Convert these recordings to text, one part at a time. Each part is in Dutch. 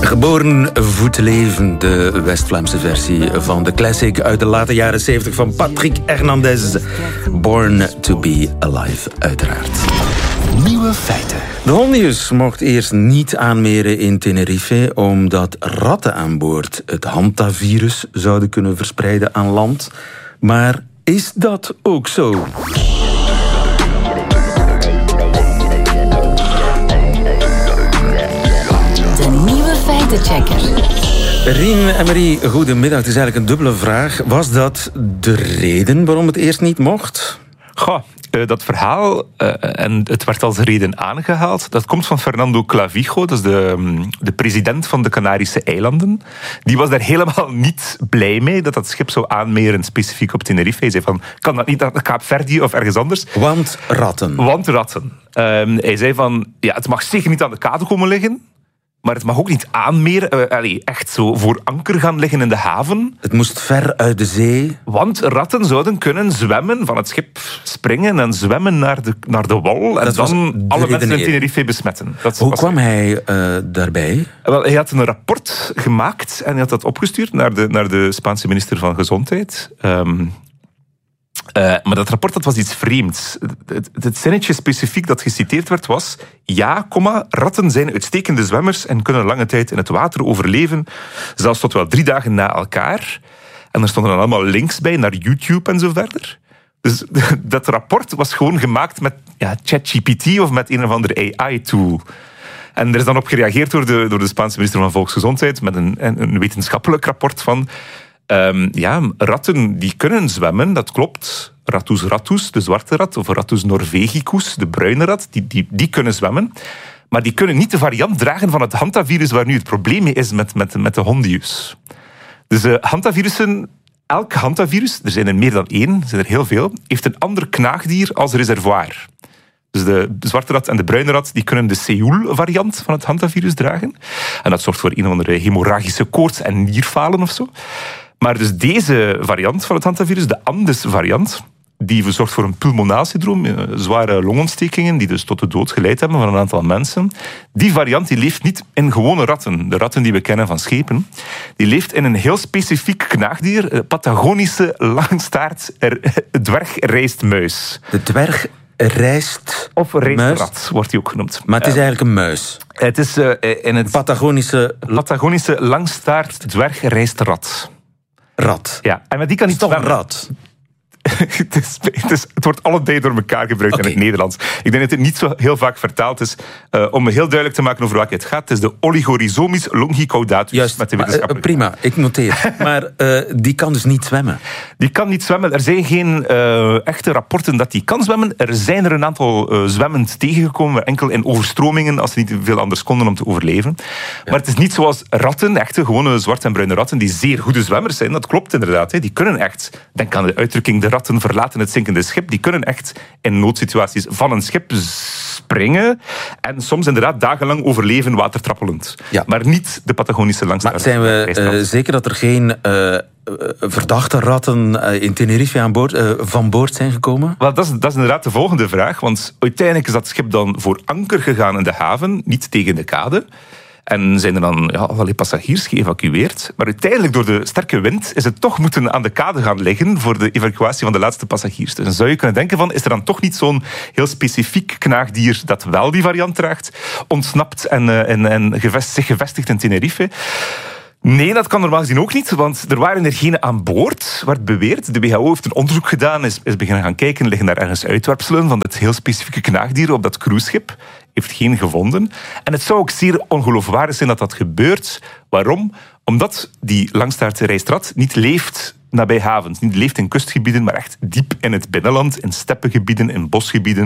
Geboren voor te leven, de West-Vlaamse versie van de classic uit de late jaren 70 van Patrick Hernandez. Born to be alive, uiteraard. Nieuwe feiten. De hondenjus mocht eerst niet aanmeren in Tenerife, omdat ratten aan boord het hantavirus zouden kunnen verspreiden aan land. Maar is dat ook zo? Feitenchecker. Rien en Marie, goedemiddag. Het is eigenlijk een dubbele vraag. Was dat de reden waarom het eerst niet mocht? Goh, dat verhaal, en het werd als reden aangehaald, dat komt van Fernando Clavijo, dat is de president van de Canarische eilanden. Die was daar helemaal niet blij mee dat dat schip zou aanmeren, specifiek op Tenerife. Hij zei van, kan dat niet aan Kaapverdië of ergens anders? Want ratten. Hij zei van, ja, het mag zeker niet aan de kade komen liggen. Maar het mag ook niet aanmeren, echt zo voor anker gaan liggen in de haven. Het moest ver uit de zee. Want ratten zouden kunnen zwemmen, van het schip springen en zwemmen naar de wal. En dan alle mensen in Tenerife besmetten. Hoe kwam hij daarbij? Wel, hij had een rapport gemaakt en hij had dat opgestuurd naar de Spaanse minister van Gezondheid. Maar dat rapport was iets vreemds. Het zinnetje specifiek dat geciteerd werd was: ja, ratten zijn uitstekende zwemmers en kunnen lange tijd in het water overleven, zelfs tot wel 3 dagen na elkaar. En er stonden dan allemaal links bij naar YouTube en zo verder. Dus dat rapport was gewoon gemaakt met ChatGPT of met een of andere AI-tool. En er is dan op gereageerd door de Spaanse minister van Volksgezondheid met een wetenschappelijk rapport van: ratten die kunnen zwemmen, dat klopt. Rattus rattus, de zwarte rat, of Rattus norvegicus, de bruine rat, die kunnen zwemmen. Maar die kunnen niet de variant dragen van het hantavirus waar nu het probleem mee is met de hondenjus. Dus hantavirussen, elk hantavirus, er zijn er meer dan 1, er zijn er heel veel, heeft een ander knaagdier als reservoir. Dus de zwarte rat en de bruine rat die kunnen de Seoul-variant van het hantavirus dragen. En dat zorgt voor een of andere hemorragische koorts en nierfalen of zo. Maar dus deze variant van het hantavirus, de Andes-variant, die zorgt voor een pulmonaal syndroom, zware longontstekingen, die dus tot de dood geleid hebben van een aantal mensen. Die variant die leeft niet in gewone ratten, de ratten die we kennen van schepen. Die leeft in een heel specifiek knaagdier, Patagonische langstaart dwergrijstmuis. De dwergrijst of rijstrat wordt die ook genoemd. Maar het is eigenlijk een muis. Het is in het Patagonische langstaart dwergrijstrat. Rat. Ja, en met die kan niet toch een rat. Het wordt allebei door elkaar gebruikt in het Nederlands. Ik denk dat het niet zo heel vaak vertaald is. Om heel duidelijk te maken over welke het gaat. Het is de Oligorhizomis longicaudatus. Juist, met de wetenschappelijke. Prima, ik noteer. Maar die kan dus niet zwemmen? Die kan niet zwemmen. Er zijn geen echte rapporten dat die kan zwemmen. Er zijn er een aantal zwemmend tegengekomen, maar enkel in overstromingen, als ze niet veel anders konden om te overleven. Ja. Maar het is niet zoals ratten, echte gewone zwarte en bruine ratten, die zeer goede zwemmers zijn. Dat klopt inderdaad. Die kunnen echt, denk aan de uitdrukking, de ratten verlaten het zinkende schip. Die kunnen echt in noodsituaties van een schip springen en soms inderdaad dagenlang overleven watertrappelend. Ja. Maar niet de Patagonische langstaart. Maar zijn we zeker dat er geen verdachte ratten in Tenerife van boord zijn gekomen? Wel, dat is inderdaad de volgende vraag. Want uiteindelijk is dat schip dan voor anker gegaan in de haven, niet tegen de kade. En zijn er dan allerlei passagiers geëvacueerd. Maar uiteindelijk, door de sterke wind, is het toch moeten aan de kade gaan liggen voor de evacuatie van de laatste passagiers. Dus dan zou je kunnen denken van, is er dan toch niet zo'n heel specifiek knaagdier dat wel die variant draagt, ontsnapt en zich gevestigd in Tenerife? Nee, dat kan normaal gezien ook niet, want er waren er geen aan boord, werd beweerd. De WHO heeft een onderzoek gedaan, is beginnen gaan kijken, liggen daar ergens uitwerpselen van dat heel specifieke knaagdier op dat cruiseschip. Heeft geen gevonden. En het zou ook zeer ongeloofwaardig zijn dat dat gebeurt. Waarom? Omdat die langstaartse rijstrat niet leeft nabij havens. Niet leeft in kustgebieden, maar echt diep in het binnenland, in steppengebieden, in bosgebieden.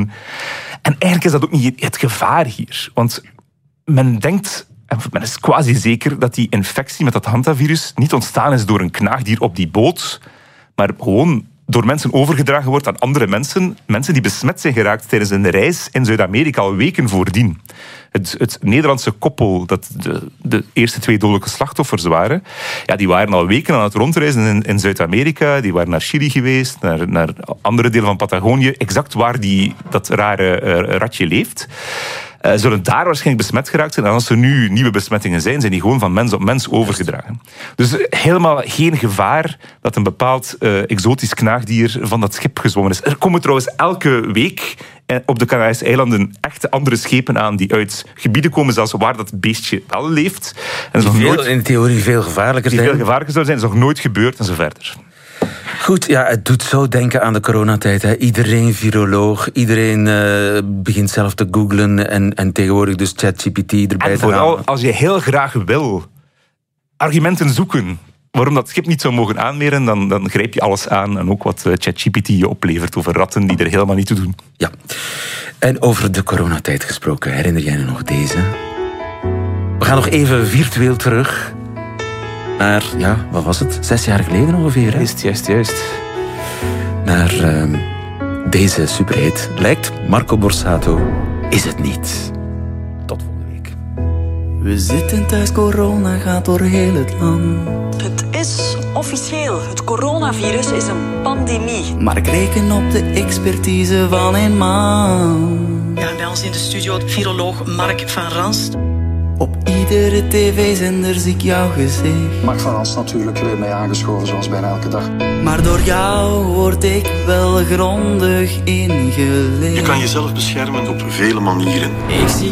En eigenlijk is dat ook niet het gevaar hier. Want men denkt, en men is quasi zeker, dat die infectie met dat hantavirus niet ontstaan is door een knaagdier op die boot, maar gewoon door mensen overgedragen wordt aan andere mensen. Mensen die besmet zijn geraakt tijdens een reis in Zuid-Amerika al weken voordien. Het Nederlandse koppel dat de eerste 2 dodelijke slachtoffers waren, die waren al weken aan het rondreizen in Zuid-Amerika. Die waren naar Chili geweest, naar andere delen van Patagonië, exact waar dat rare ratje leeft. zullen daar waarschijnlijk besmet geraakt zijn. En als er nu nieuwe besmettingen zijn die gewoon van mens op mens overgedragen. Dus helemaal geen gevaar dat een bepaald exotisch knaagdier van dat schip gezwommen is. Er komen trouwens elke week op de Canarische eilanden echte andere schepen aan die uit gebieden komen, zelfs waar dat beestje wel leeft. En in theorie veel gevaarlijker zijn. Die veel gevaarlijker zou zijn, is nog nooit gebeurd en zo verder. Goed, ja, het doet zo denken aan de coronatijd. Hè. Iedereen viroloog, iedereen begint zelf te googlen en tegenwoordig dus ChatGPT erbij en te halen. vooral als je heel graag wil argumenten zoeken waarom dat schip niet zou mogen aanmeren, dan grijp je alles aan. En ook wat ChatGPT je oplevert over ratten die er helemaal niet toe doen. Ja, en over de coronatijd gesproken, herinner jij je nog deze? We gaan nog even virtueel terug naar, ja, wat was het? 6 jaar geleden ongeveer, hè? Juist. Naar deze superhit. Lijkt Marco Borsato, is het niet. Tot volgende week. We zitten thuis, corona gaat door heel het land. Het is officieel, het coronavirus is een pandemie. Maar ik reken op de expertise van een man. Ja, bij ons in de studio viroloog Mark van Ranst. Op iedere tv-zender zie ik jouw gezicht. Mark van Ranst natuurlijk weer mee aangeschoven, zoals bijna elke dag. Maar door jou word ik wel grondig ingelicht. Je kan jezelf beschermen op vele manieren. Ik zie